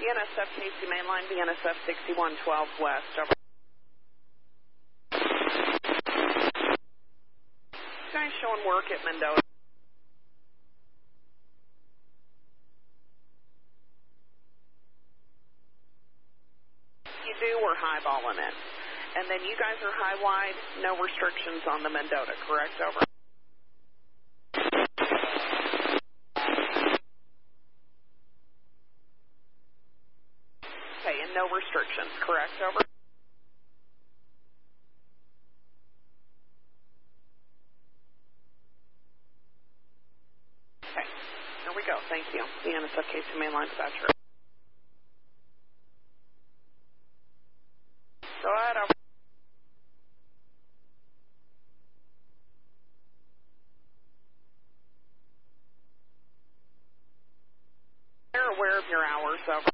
BNSF Casey Mainline, BNSF 6112 West, over. Guys showing work at Mendota. You do, we're highballing it. And then you guys are high-wide, no restrictions on the Mendota, correct? Over. Okay, and no restrictions, correct? Over. Okay, here we go. Thank you. BNSF Casey Mainline dispatcher. Go ahead, over. They're aware of your hours, over.